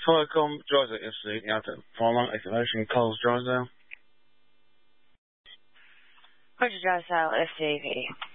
Welcome, Drysdale FC, Yatta, Farlang, Exclamation, Calls Drysdale. Roger, Drysdale, FTV.